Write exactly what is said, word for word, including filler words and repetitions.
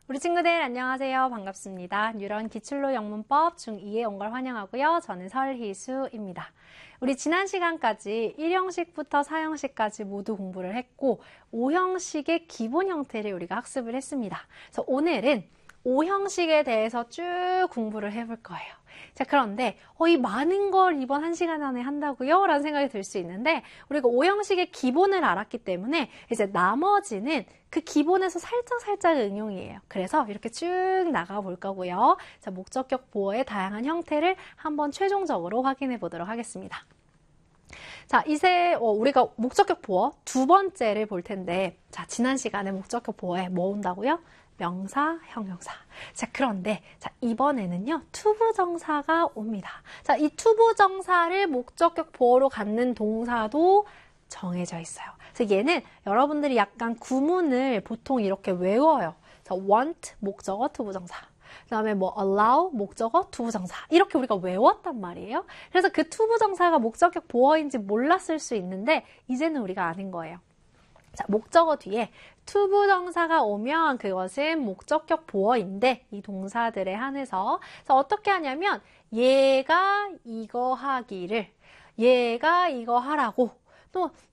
우리 친구들 안녕하세요. 반갑습니다. 뉴런 기출로 영문법 중이에 온 걸 환영하고요. 저는 설희수입니다. 우리 지난 시간까지 일 형식부터 사 형식까지 모두 공부를 했고 오 형식의 기본 형태를 우리가 학습을 했습니다. 그래서 오늘은 오 형식에 대해서 쭉 공부를 해볼 거예요. 자, 그런데 어, 이 많은 걸 이번 한 시간 안에 한다고요? 라는 생각이 들 수 있는데 우리가 오 형식의 기본을 알았기 때문에 이제 나머지는 그 기본에서 살짝살짝 응용이에요. 그래서 이렇게 쭉 나가 볼 거고요. 자, 목적격 보어의 다양한 형태를 한번 최종적으로 확인해 보도록 하겠습니다. 자, 이제 어, 우리가 목적격 보어 두 번째를 볼 텐데 자, 지난 시간에 목적격 보어에 뭐 온다고요? 명사, 형용사. 자, 그런데 자, 이번에는요. 투부정사가 옵니다. 자, 이 투부정사를 목적격 보어로 갖는 동사도 정해져 있어요. 그래서 얘는 여러분들이 약간 구문을 보통 이렇게 외워요. 자, want 목적어 투부정사. 그 다음에 뭐 allow 목적어 투부정사. 이렇게 우리가 외웠단 말이에요. 그래서 그 투부정사가 목적격 보어인지 몰랐을 수 있는데 이제는 우리가 아는 거예요. 자, 목적어 뒤에 투부정사가 오면 그것은 목적격 보어인데 이 동사들에 한해서 자, 어떻게 하냐면 얘가 이거 하기를 얘가 이거 하라고 또